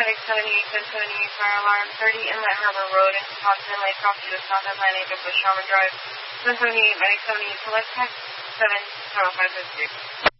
Medic 78, 1078, fire alarm 30 Inlet Harbor Road in Wisconsin, Lake Property to South Atlantic of Bush Sharman Drive. 1078, Medic 78, select text 70553.